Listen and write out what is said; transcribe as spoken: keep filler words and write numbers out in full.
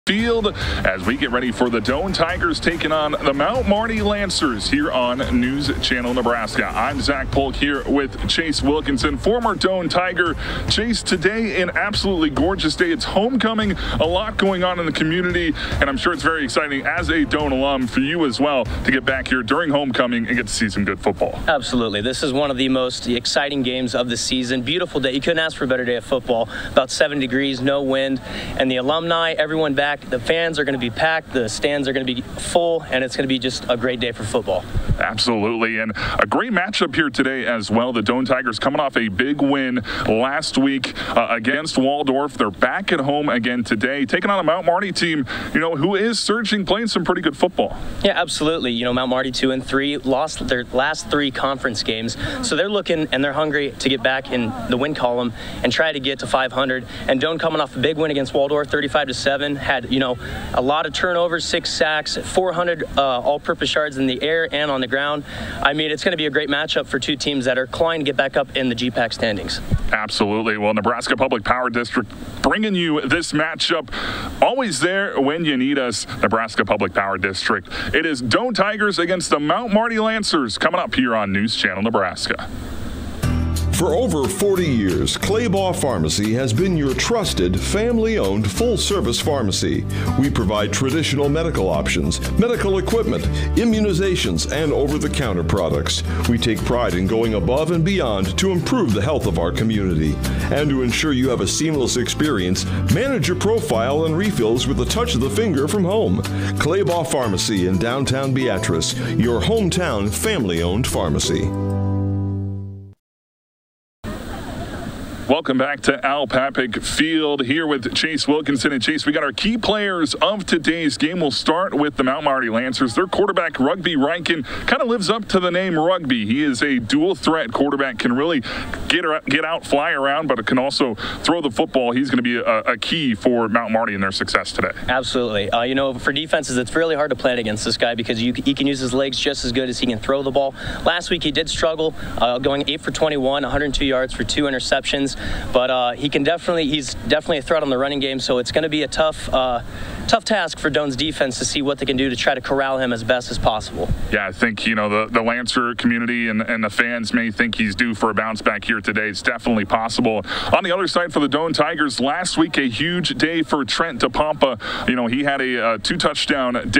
Field as we get ready for the Doane Tigers taking on the Mount Marty Lancers here on News Channel Nebraska. I'm Zach Polk here with Chase Wilkinson, former Doane Tiger. Chase, today an absolutely gorgeous day. It's homecoming, a lot going on in the community, and I'm sure it's very exciting as a Doane alum for you as well to get back here during homecoming and get to see some good football. Absolutely. This is one of the most exciting games of the season. Beautiful day. You couldn't ask for a better day of football. About seven degrees, no wind, and the alumni, everyone back. The fans are going to be packed, the stands are going to be full, and it's going to be just a great day for football. Absolutely, and a great matchup here today as well. The Doane Tigers coming off a big win last week uh, against Waldorf. They're back at home again today, taking on a Mount Marty team, you know, who is surging, playing some pretty good football. Yeah, absolutely. You know, Mount Marty two and three lost their last three conference games, so they're looking and they're hungry to get back in the win column and try to get to five hundred. And Doane coming off a big win against Waldorf, thirty-five to seven, had, you know, a lot of turnovers, six sacks, four hundred uh, all-purpose yards in the air and on the ground. I mean, it's going to be a great matchup for two teams that are inclined to get back up in the G PAC standings. Absolutely. Well, Nebraska Public Power District bringing you this matchup. Always there when you need us, Nebraska Public Power District. It is Doane Tigers against the Mount Marty Lancers coming up here on News Channel Nebraska. For over forty years, Claybaugh Pharmacy has been your trusted, family-owned, full-service pharmacy. We provide traditional medical options, medical equipment, immunizations, and over-the-counter products. We take pride in going above and beyond to improve the health of our community. And to ensure you have a seamless experience, manage your profile and refills with a touch of the finger from home. Claybaugh Pharmacy in downtown Beatrice, your hometown family-owned pharmacy. Welcome back to Al Papik Field here with Chase Wilkinson. And Chase, we got our key players of today's game. We'll start with the Mount Marty Lancers. Their quarterback, Rugby Ryken, kind of lives up to the name Rugby. He is a dual threat quarterback, can really get, get out, fly around, but can also throw the football. He's going to be a, a key for Mount Marty in their success today. Absolutely. Uh, you know, for defenses, it's really hard to plan against this guy because you, he can use his legs just as good as he can throw the ball. Last week he did struggle, uh, going eight for twenty-one, one hundred two yards for two interceptions. But uh, he can definitely, he's definitely a threat on the running game, so it's going to be a tough uh, tough task for Doane's defense to see what they can do to try to corral him as best as possible. Yeah, I think, you know, the, the Lancer community and, and the fans may think he's due for a bounce back here today. It's definitely possible. On the other side for the Doane Tigers, last week a huge day for Trent DePompa. You know, he had a uh, two-touchdown day.